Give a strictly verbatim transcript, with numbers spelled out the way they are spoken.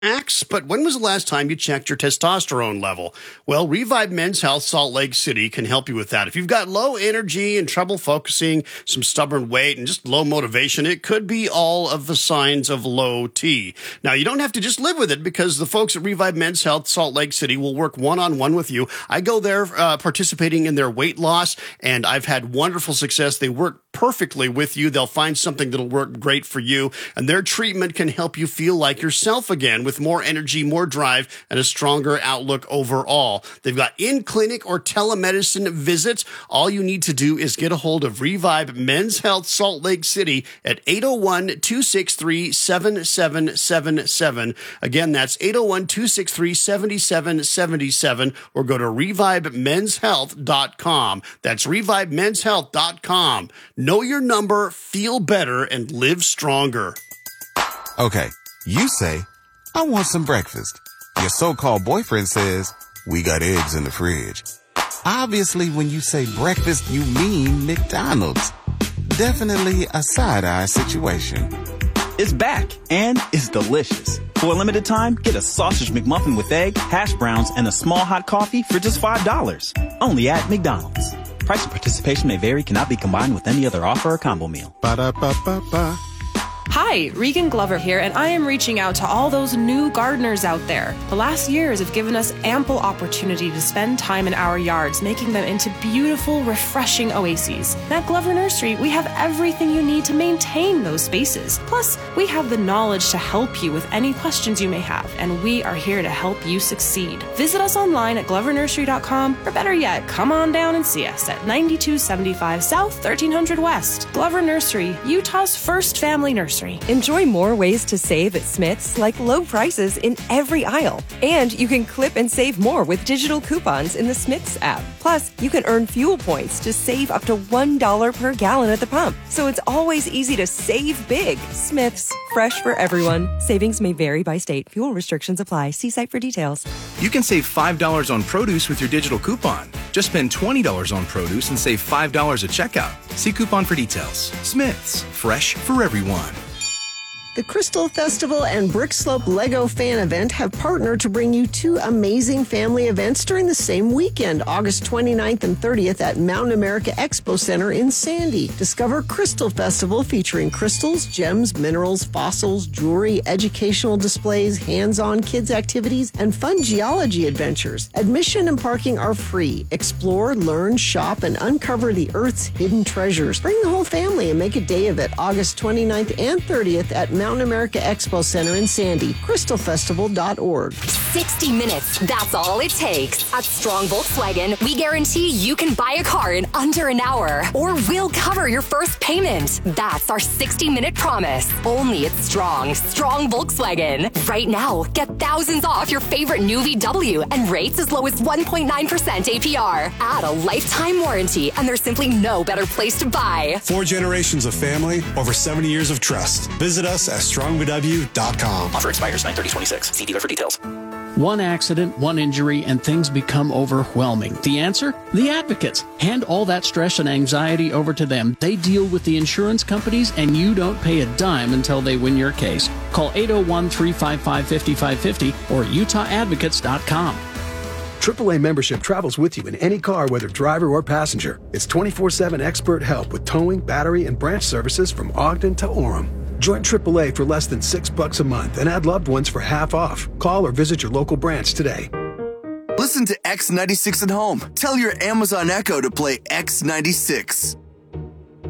Max, but when was the last time you checked your testosterone level? Well, Revive Men's Health Salt Lake City can help you with that. If you've got low energy and trouble focusing, some stubborn weight, and just low motivation, it could be all of the signs of low T. Now, you don't have to just live with it because the folks at Revive Men's Health Salt Lake City will work one-on-one with you. I go there uh, participating in their weight loss, and I've had wonderful success. They work perfectly with you. They'll find something that'll work great for you, and their treatment can help you feel like yourself again with more energy, more drive, and a stronger outlook overall. They've got in-clinic or telemedicine visits. All you need to do is get a hold of Revive Men's Health Salt Lake City at eight oh one, two six three, seven seven seven seven. Again, that's eight oh one, two six three, seven seven seven seven, or go to revive men's health dot com. That's revive men's health dot com. Know your number, feel better, and live stronger. Okay, you say, I want some breakfast. Your so-called boyfriend says, we got eggs in the fridge. Obviously, when you say breakfast, you mean McDonald's. Definitely a side-eye situation. It's back, and it's delicious. For a limited time, get a sausage McMuffin with egg, hash browns, and a small hot coffee for just five dollars. Only at McDonald's. Price and participation may vary, cannot be combined with any other offer or combo meal. Ba-da-ba-ba-ba. Hi, Regan Glover here, and I am reaching out to all those new gardeners out there. The last years have given us ample opportunity to spend time in our yards, making them into beautiful, refreshing oases. At Glover Nursery, we have everything you need to maintain those spaces. Plus, we have the knowledge to help you with any questions you may have, and we are here to help you succeed. Visit us online at glover nursery dot com, or better yet, come on down and see us at ninety-two seventy-five South, thirteen hundred West. Glover Nursery, Utah's first family nursery. Enjoy more ways to save at Smith's, like low prices in every aisle. And you can clip and save more with digital coupons in the Smith's app. Plus, you can earn fuel points to save up to one dollar per gallon at the pump. So it's always easy to save big. Smith's, fresh for everyone. Savings may vary by state. Fuel restrictions apply. See site for details. You can save five dollars on produce with your digital coupon. Just spend twenty dollars on produce and save five dollars at checkout. See coupon for details. Smith's, fresh for everyone. The Crystal Festival and Brick Slope Lego Fan Event have partnered to bring you two amazing family events during the same weekend, August twenty-ninth and thirtieth at Mountain America Expo Center in Sandy. Discover Crystal Festival featuring crystals, gems, minerals, fossils, jewelry, educational displays, hands-on kids activities, and fun geology adventures. Admission and parking are free. Explore, learn, shop, and uncover the Earth's hidden treasures. Bring the whole family and make a day of it, August twenty-ninth and thirtieth at Mountain America Expo Center in Sandy. crystal festival dot org. sixty minutes, that's all it takes. At Strong Volkswagen, we guarantee you can buy a car in under an hour, or we'll cover your first payment. That's our sixty-minute promise. Only at Strong. Strong Volkswagen. Right now, get thousands off your favorite new V W and rates as low as one point nine percent A P R. Add a lifetime warranty, and there's simply no better place to buy. Four generations of family, over seventy years of trust. Visit us at strong v w dot com. Offer expires nine thirty twenty-six. See dealer for details. One accident, one injury, and things become overwhelming. The answer? The Advocates. Hand all that stress and anxiety over to them. They deal with the insurance companies, and you don't pay a dime until they win your case. Call eight oh one, three five five, five five five zero or utah advocates dot com. triple A membership travels with you in any car, whether driver or passenger. It's twenty-four seven expert help with towing, battery, and branch services from Ogden to Orem. Join triple A for less than six bucks a month and add loved ones for half off. Call or visit your local branch today. Listen to X ninety-six at home. Tell your Amazon Echo to play X ninety-six.